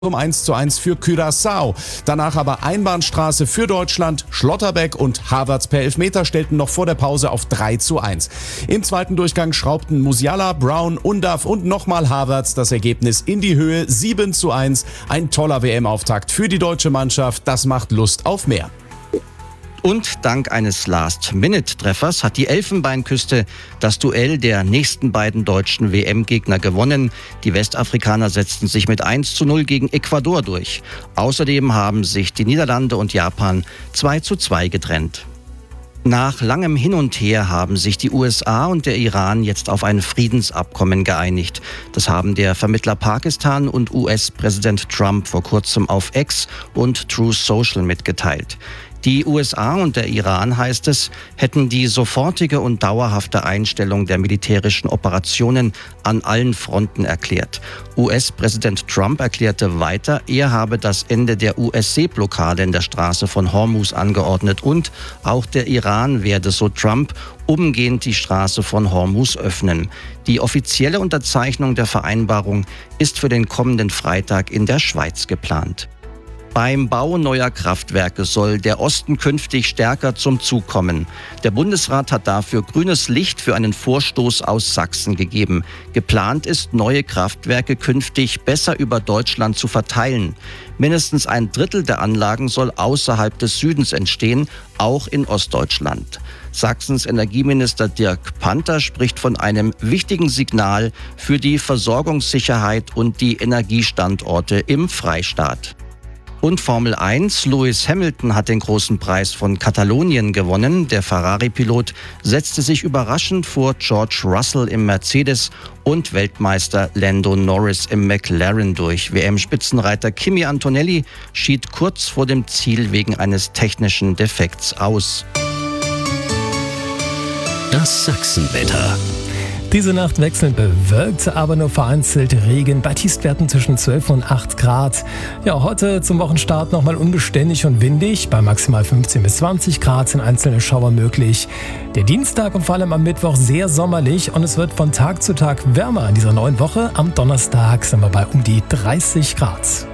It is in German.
zum 1:1 für Curaçao. Danach aber Einbahnstraße für Deutschland. Schlotterbeck und Havertz per Elfmeter stellten noch vor der Pause auf 3:1. Im zweiten Durchgang schraubten Musiala, Brown, Undav und nochmal Havertz das Ergebnis in die Höhe. 7:1. Ein toller WM-Auftakt für die deutsche Mannschaft. Das macht Lust auf mehr. Und dank eines Last-Minute-Treffers hat die Elfenbeinküste das Duell der nächsten beiden deutschen WM-Gegner gewonnen. Die Westafrikaner setzten sich mit 1:0 gegen Ecuador durch. Außerdem haben sich die Niederlande und Japan 2:2 getrennt. Nach langem Hin und Her haben sich die USA und der Iran jetzt auf ein Friedensabkommen geeinigt. Das haben der Vermittler Pakistan und US-Präsident Trump vor kurzem auf X und Truth Social mitgeteilt. Die USA und der Iran, heißt es, hätten die sofortige und dauerhafte Einstellung der militärischen Operationen an allen Fronten erklärt. US-Präsident Trump erklärte weiter, er habe das Ende der US-Seeblockade in der Straße von Hormuz angeordnet und auch der Iran werde, so Trump, umgehend die Straße von Hormuz öffnen. Die offizielle Unterzeichnung der Vereinbarung ist für den kommenden Freitag in der Schweiz geplant. Beim Bau neuer Kraftwerke soll der Osten künftig stärker zum Zug kommen. Der Bundesrat hat dafür grünes Licht für einen Vorstoß aus Sachsen gegeben. Geplant ist, neue Kraftwerke künftig besser über Deutschland zu verteilen. Mindestens 1/3 der Anlagen soll außerhalb des Südens entstehen, auch in Ostdeutschland. Sachsens Energieminister Dirk Panther spricht von einem wichtigen Signal für die Versorgungssicherheit und die Energiestandorte im Freistaat. Und Formel 1, Lewis Hamilton hat den großen Preis von Katalonien gewonnen. Der Ferrari-Pilot setzte sich überraschend vor George Russell im Mercedes und Weltmeister Lando Norris im McLaren durch. WM-Spitzenreiter Kimi Antonelli schied kurz vor dem Ziel wegen eines technischen Defekts aus. Das Sachsenwetter. Diese Nacht wechselnd bewölkt, aber nur vereinzelt Regen bei Tiefstwerten zwischen 12 und 8 Grad. Ja, heute zum Wochenstart nochmal unbeständig und windig, bei maximal 15 bis 20 Grad sind einzelne Schauer möglich. Der Dienstag und vor allem am Mittwoch sehr sommerlich und es wird von Tag zu Tag wärmer in dieser neuen Woche. Am Donnerstag sind wir bei um die 30 Grad.